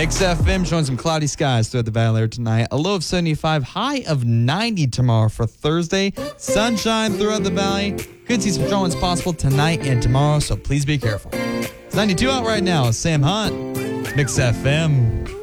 Mix FM showing some cloudy skies throughout the valley tonight. A low of 75, high of 90 tomorrow for Thursday. Sunshine throughout the valley. Could see some showings possible tonight and tomorrow, so please be careful. It's 92 out right now. Sam Hunt, Mix FM.